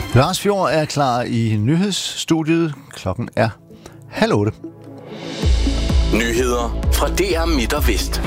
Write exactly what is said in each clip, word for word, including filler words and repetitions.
Lars Fjord er klar i nyhedsstudiet. Klokken er halv otte. Nyheder fra D R Midt og Vest.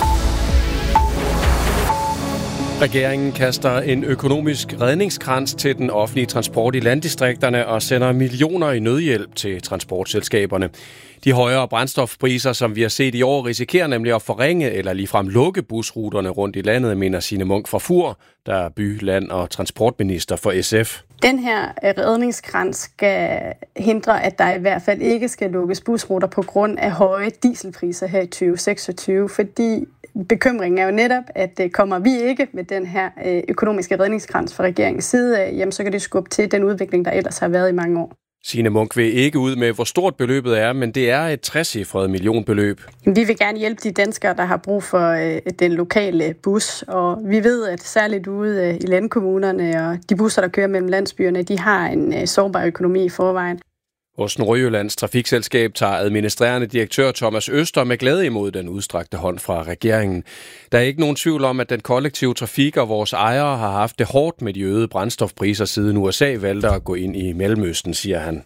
Regeringen kaster en økonomisk redningskrans til den offentlige transport i landdistrikterne og sender millioner i nødhjælp til transportselskaberne. De højere brændstofpriser, som vi har set i år, risikerer nemlig at forringe eller ligefrem lukke busruterne rundt i landet, mener Signe Munk fra Fur, der er by-, land- og transportminister for S F. Den her redningskrans skal hindre, at der i hvert fald ikke skal lukkes busruter på grund af høje dieselpriser her i tyve seksogtyve, fordi bekymringen er jo netop, at kommer vi ikke med den her økonomiske redningskrans fra regeringens side, jamen så kan det skubbe til den udvikling, der ellers har været i mange år. Signe Munk vil ikke ud med, hvor stort beløbet er, men det er et trecifret millionbeløb. Vi vil gerne hjælpe de danskere, der har brug for øh, den lokale bus, og vi ved, at særligt ude øh, i landkommunerne og de busser, der kører mellem landsbyerne, de har en øh, sårbar økonomi i forvejen. Hos Nordjyllands Trafikselskab tager administrerende direktør Thomas Øster med glæde imod den udstrakte hånd fra regeringen. Der er ikke nogen tvivl om, at den kollektive trafik og vores ejere har haft det hårdt med de øgede brændstofpriser, siden U S A valgte at gå ind i Mellemøsten, siger han.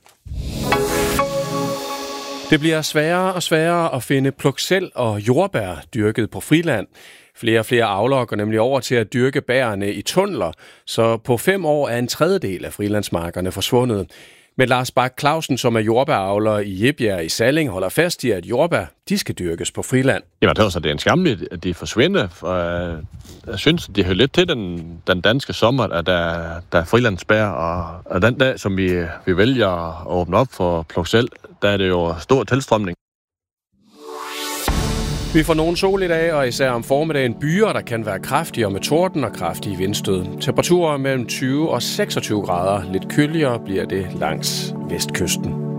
Det bliver sværere og sværere at finde pluksel og jordbær dyrket på friland. Flere og flere avlere går nemlig over til at dyrke bærene i tunneler, så på fem år er en tredjedel af frilandsmarkerne forsvundet. Men Lars Bak Clausen, som er jordbæravler i Jebjerg i Salling, holder fast i, at jordbær de skal dyrkes på friland. Jamen, det er, også, det er en skamligt, at de forsvinder. For jeg synes, det hører lidt til den, den danske sommer, at der, der er frilandsbær. Og, og den dag, som vi, vi vælger at åbne op for pluksel, der er det jo stor tilstrømning. Vi får nogle sol i dag, og især om formiddagen byer, der kan være kraftigere med torden og kraftige vindstød. Temperaturer mellem tyve og seksogtyve grader. Lidt køligere bliver det langs vestkysten.